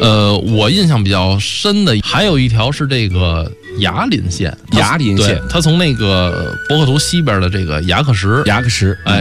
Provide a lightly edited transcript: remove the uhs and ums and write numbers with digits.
我印象比较深的还有一条是这个雅林线， 雅林线， 它从那个博克图西边的这个雅克什， 哎。